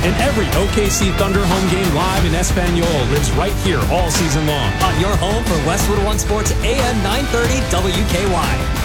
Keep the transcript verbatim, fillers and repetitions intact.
And every O K C Thunder home game live in Espanol lives right here all season long. On your home for Westwood One Sports A M nine thirty W K Y.